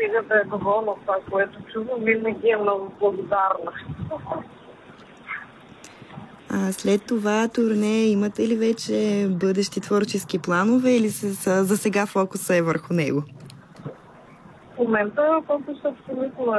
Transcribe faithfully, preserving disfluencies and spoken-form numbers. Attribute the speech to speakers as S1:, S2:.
S1: стига да е доволна от това, което чува, винаги е много благодарна.
S2: А след това турне имате ли вече бъдещи творчески планове или с, за сега фокуса е върху него?
S1: В момента фокусът абсолютно